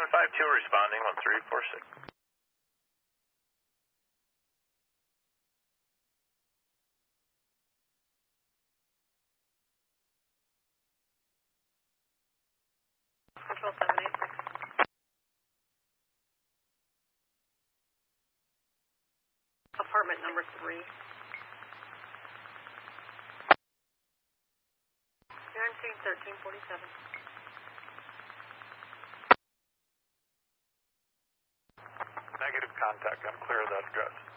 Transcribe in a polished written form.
752 responding, 1346. Control 786. Apartment number 3. I'm seeing 1347. Negative contact. I'm clear of that address.